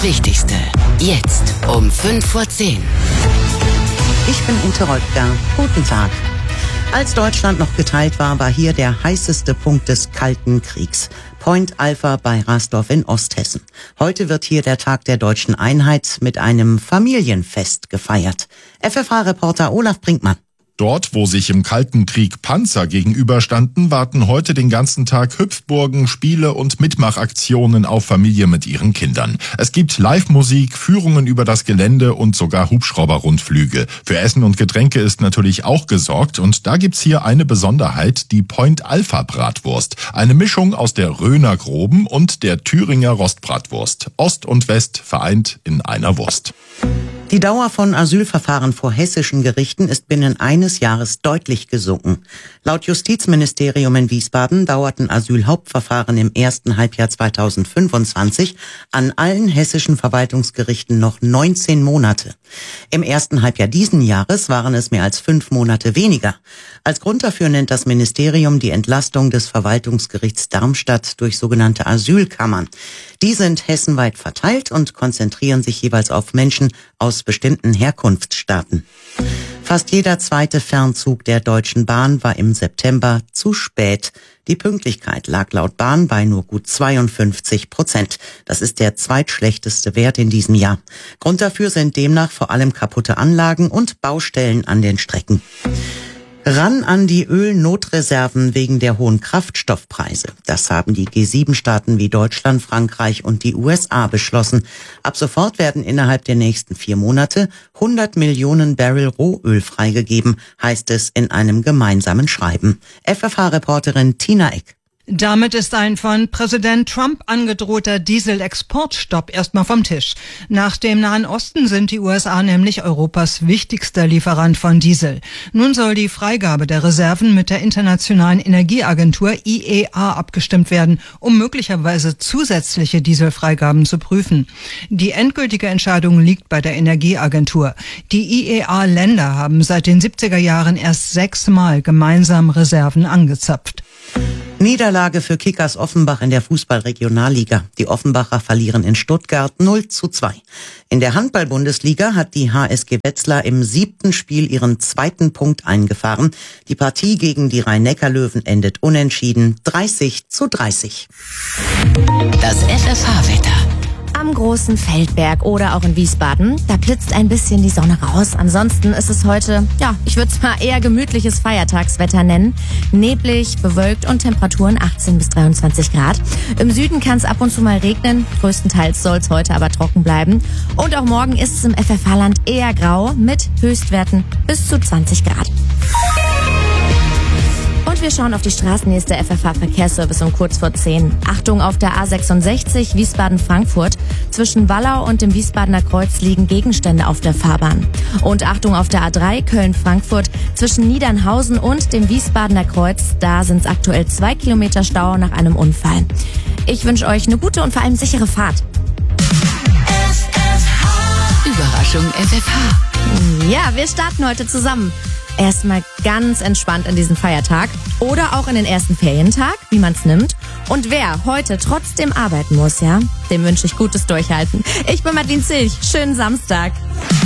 Wichtigste jetzt um 5:10. Ich bin Ute Röttger. Guten Tag. Als Deutschland noch geteilt war, war hier der heißeste Punkt des Kalten Kriegs. Point Alpha bei Rasdorf in Osthessen. Heute wird hier der Tag der deutschen Einheit mit einem Familienfest gefeiert. FFH-Reporter Olaf Brinkmann. Dort, wo sich im Kalten Krieg Panzer gegenüberstanden, warten heute den ganzen Tag Hüpfburgen, Spiele und Mitmachaktionen auf Familie mit ihren Kindern. Es gibt Live-Musik, Führungen über das Gelände und sogar Hubschrauber-Rundflüge. Für Essen und Getränke ist natürlich auch gesorgt und da gibt's hier eine Besonderheit, die Point Alpha Bratwurst. Eine Mischung aus der Röner Groben und der Thüringer Rostbratwurst. Ost und West vereint in einer Wurst. Die Dauer von Asylverfahren vor hessischen Gerichten ist binnen eines Jahres deutlich gesunken. Laut Justizministerium in Wiesbaden dauerten Asylhauptverfahren im ersten Halbjahr 2025 an allen hessischen Verwaltungsgerichten noch 19 Monate. Im ersten Halbjahr diesen Jahres waren es mehr als 5 Monate weniger. Als Grund dafür nennt das Ministerium die Entlastung des Verwaltungsgerichts Darmstadt durch sogenannte Asylkammern. Die sind hessenweit verteilt und konzentrieren sich jeweils auf Menschen aus bestimmten Herkunftsstaaten. Fast jeder zweite Fernzug der Deutschen Bahn war im September zu spät. Die Pünktlichkeit lag laut Bahn bei nur gut 52%. Das ist der zweitschlechteste Wert in diesem Jahr. Grund dafür sind demnach vor allem kaputte Anlagen und Baustellen an den Strecken. Ran an die Ölnotreserven wegen der hohen Kraftstoffpreise. Das haben die G7-Staaten wie Deutschland, Frankreich und die USA beschlossen. Ab sofort werden innerhalb der nächsten 4 Monate 100 Millionen Barrel Rohöl freigegeben, heißt es in einem gemeinsamen Schreiben. FFH-Reporterin Tina Eck. Damit ist ein von Präsident Trump angedrohter Dieselexportstopp erstmal vom Tisch. Nach dem Nahen Osten sind die USA nämlich Europas wichtigster Lieferant von Diesel. Nun soll die Freigabe der Reserven mit der Internationalen Energieagentur IEA abgestimmt werden, um möglicherweise zusätzliche Dieselfreigaben zu prüfen. Die endgültige Entscheidung liegt bei der Energieagentur. Die IEA-Länder haben seit den 70er Jahren erst 6-mal gemeinsam Reserven angezapft. Niederlage für Kickers Offenbach in der Fußball-Regionalliga. Die Offenbacher verlieren in Stuttgart 0:2. In der Handball-Bundesliga hat die HSG Wetzlar im 7. Spiel ihren 2. Punkt eingefahren. Die Partie gegen die Rhein-Neckar-Löwen endet unentschieden 30:30. Das FFH-Wetter. Am Großen Feldberg oder auch in Wiesbaden, da blitzt ein bisschen die Sonne raus. Ansonsten ist es heute, ich würde es mal eher gemütliches Feiertagswetter nennen. Neblig, bewölkt und Temperaturen 18 bis 23 Grad. Im Süden kann es ab und zu mal regnen. Größtenteils soll es heute aber trocken bleiben. Und auch morgen ist es im FFH-Land eher grau mit Höchstwerten bis zu 20 Grad. Und wir schauen auf die Straßen. Hier ist der FFH-Verkehrsservice um kurz vor 10. Achtung auf der A66 Wiesbaden-Frankfurt. Zwischen Wallau und dem Wiesbadener Kreuz liegen Gegenstände auf der Fahrbahn. Und Achtung auf der A3 Köln-Frankfurt. Zwischen Niedernhausen und dem Wiesbadener Kreuz. Da sind es aktuell 2 Kilometer Stau nach einem Unfall. Ich wünsche euch eine gute und vor allem sichere Fahrt. Überraschung FFH. Ja, wir starten heute zusammen. Erstmal ganz entspannt in diesen Feiertag oder auch in den ersten Ferientag, wie man es nimmt. Und wer heute trotzdem arbeiten muss, dem wünsche ich gutes Durchhalten. Ich bin Madeline Zilch. Schönen Samstag.